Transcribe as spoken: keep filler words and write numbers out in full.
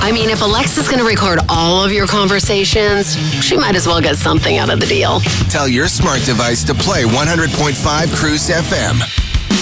I mean, if Alexa's going to record all of your conversations, she might as well get something out of the deal. Tell your smart device to play one hundred point five Cruise F M.